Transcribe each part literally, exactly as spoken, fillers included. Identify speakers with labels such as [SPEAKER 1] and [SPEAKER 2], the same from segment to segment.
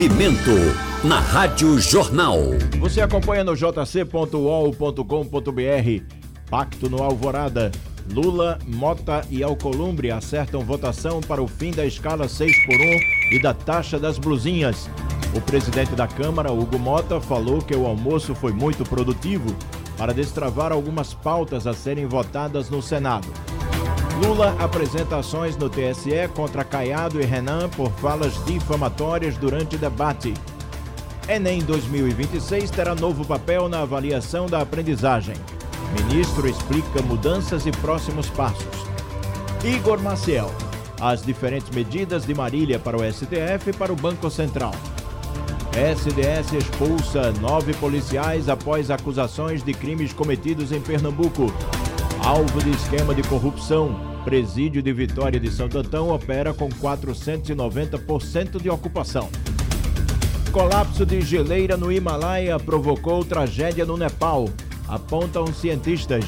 [SPEAKER 1] Pimento, na Rádio Jornal.
[SPEAKER 2] Você acompanha no j c ponto u o l ponto com ponto b r. Pacto no Alvorada. Lula, Mota e Alcolumbre acertam votação para o fim da escala seis por um e da taxa das blusinhas. O presidente da Câmara, Hugo Mota, falou que o almoço foi muito produtivo para destravar algumas pautas a serem votadas no Senado. Lula apresenta ações no T S E contra Caiado e Renan por falas difamatórias durante debate. Enem dois mil e vinte e seis terá novo papel na avaliação da aprendizagem. Ministro explica mudanças e próximos passos. Igor Maciel. As diferentes medidas de Marília para o S T F e para o Banco Central. S D S expulsa nove policiais após acusações de crimes cometidos em Pernambuco. Alvo de esquema de corrupção. Presídio de Vitória de Santo Antão opera com quatrocentos e noventa por cento de ocupação. Colapso de geleira no Himalaia provocou tragédia no Nepal, apontam cientistas.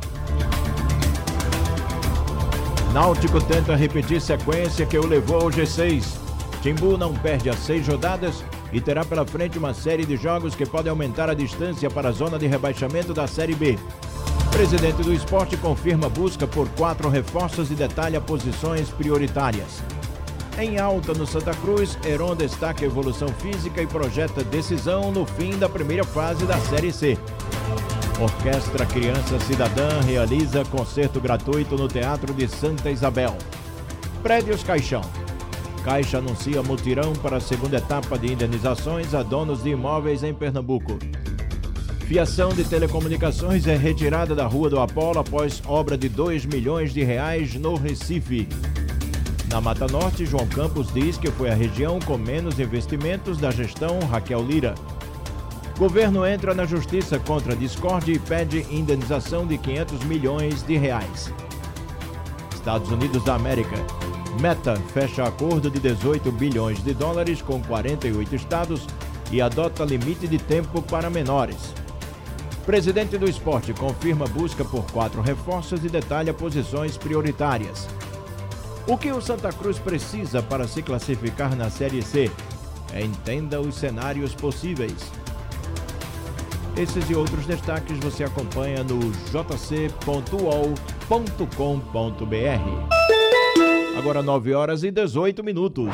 [SPEAKER 2] Náutico tenta repetir sequência que o levou ao G seis. Timbu não perde as seis rodadas e terá pela frente uma série de jogos que podem aumentar a distância para a zona de rebaixamento da Série B. Presidente do Esporte confirma busca por quatro reforços e detalha posições prioritárias. Em alta no Santa Cruz, Heron destaca a evolução física e projeta decisão no fim da primeira fase da Série C. Orquestra Criança Cidadã realiza concerto gratuito no Teatro de Santa Isabel. Prédios Caixão. Caixa anuncia mutirão para a segunda etapa de indenizações a donos de imóveis em Pernambuco. Fiação de telecomunicações é retirada da Rua do Apolo após obra de dois milhões de reais no Recife. Na Mata Norte, João Campos diz que foi a região com menos investimentos da gestão Raquel Lira. Governo entra na justiça contra a discórdia e pede indenização de quinhentos milhões de reais. Estados Unidos da América. Meta fecha acordo de dezoito bilhões de dólares com quarenta e oito estados e adota limite de tempo para menores. Presidente do Esporte confirma busca por quatro reforços e detalha posições prioritárias. O que o Santa Cruz precisa para se classificar na Série C? Entenda os cenários possíveis. Esses e outros destaques você acompanha no j c ponto u o l ponto com ponto b r. Agora nove horas e dezoito minutos.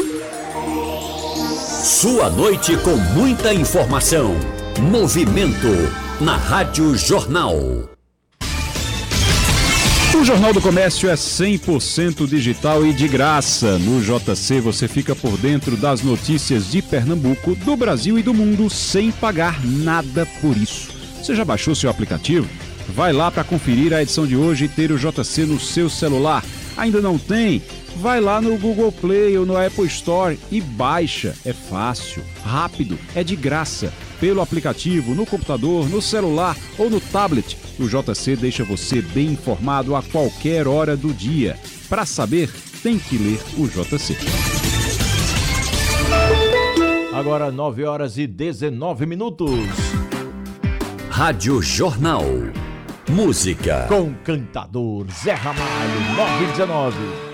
[SPEAKER 1] Sua noite com muita informação. Movimento na Rádio Jornal.
[SPEAKER 3] O Jornal do Comércio é cem por cento digital e de graça. No J C você fica por dentro das notícias de Pernambuco, do Brasil e do mundo sem pagar nada por isso. Você já baixou seu aplicativo? Vai lá para conferir a edição de hoje e ter o J C no seu celular. Ainda não tem? Vai lá no Google Play ou no Apple Store e baixa. É fácil, rápido, é de graça. Pelo aplicativo, no computador, no celular ou no tablet, o J C deixa você bem informado a qualquer hora do dia. Para saber, tem que ler o J C.
[SPEAKER 2] Agora nove horas e dezenove minutos.
[SPEAKER 1] Rádio Jornal. Música.
[SPEAKER 2] Com cantador Zé Ramalho, nove e dezenove.